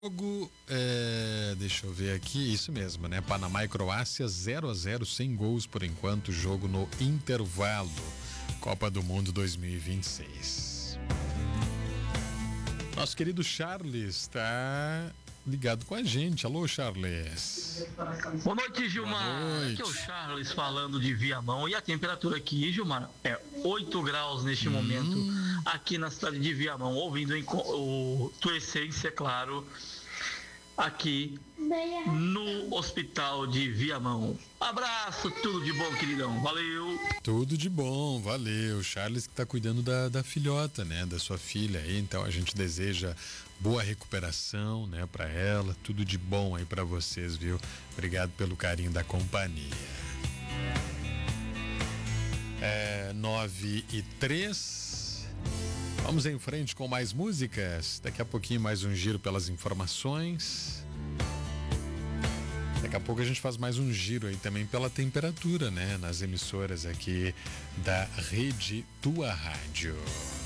Jogo, deixa eu ver aqui, isso mesmo, né? Panamá e Croácia 0-0, sem gols por enquanto, jogo no intervalo. Copa do Mundo 2026. Nosso querido Charles está ligado com a gente. Alô, Charles. Boa noite, Gilmar. Boa noite. Aqui é o Charles falando de Viamão. E a temperatura aqui, Gilmar, é 8 graus neste momento, aqui na cidade de Viamão, ouvindo o Tua Essência, claro, aqui no hospital de Viamão. Abraço, tudo de bom, queridão. Valeu. Tudo de bom, valeu. Charles que tá cuidando da filhota, né? Da sua filha aí. Então a gente deseja boa recuperação, né? Pra ela. Tudo de bom aí pra vocês, viu? Obrigado pelo carinho da companhia. 9:03. Vamos em frente com mais músicas. Daqui a pouquinho mais um giro pelas informações. Daqui a pouco a gente faz mais um giro aí também pela temperatura, né? Nas emissoras aqui da Rede Tua Rádio.